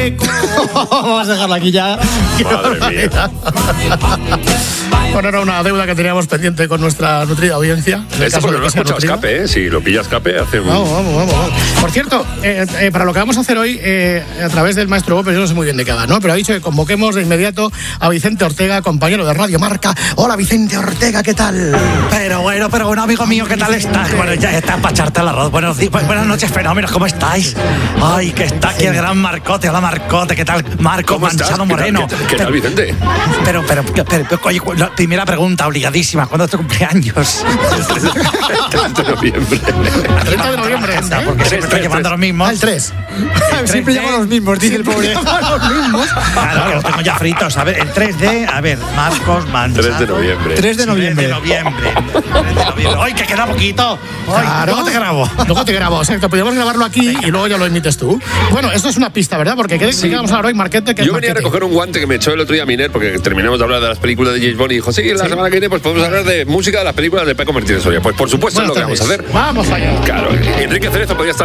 muñeco. Vamos a dejarla aquí ya. Madre mía. Bueno, era una deuda que teníamos pendiente con nuestra nutrida audiencia. Eso porque no lo has escuchado Escape, ¿eh? Si lo pillas Escape, hace un... Vamos. Por cierto, para lo que vamos a hacer hoy, a través del maestro Bob, yo no sé muy bien de qué va, ¿no? Pero ha dicho que convoquemos de inmediato a Vicente Ortega, compañero de Radio Marca. Hola, Vicente Ortega, ¿qué tal? Pero bueno, amigo mío, ¿qué tal estás? Bueno, ya estás para echarte el arroz. Buenas noches, fenómenos, ¿cómo estáis? Ay, que está aquí el gran Marcote. Hola, Marcote, ¿qué tal? Marco Manchado Moreno. ¿Qué tal, Vicente? Pero, oye, la primera pregunta obligadísima, ¿cuándo es tu cumpleaños? 30 de noviembre. 30 de noviembre, ¿eh? Porque siempre estoy llevando los mismos. El 3. Siempre llaman los mismos, dice el pobre. Claro, que los tengo ya fritos. A ver, el 3D, Marcos Manchado. 3 de noviembre. 3 de noviembre. 3 de noviembre. ¡Ay, que queda poquito! Ay, Claro. Luego te grabo, exacto. Podríamos grabarlo aquí y luego ya lo emites tú. Bueno, esto es una pista, ¿verdad? Porque ¿de qué vamos a hablar hoy, Marquete? Yo venía a recoger un guante que me echó el otro día Miner, porque terminamos de hablar de las películas de James Bond y dijo, sí, la semana que viene pues podemos hablar de música de las películas de Paco Martínez Soria. Pues por supuesto es lo que vamos a hacer. Vamos allá. Claro, Enrique Cerezo podría estar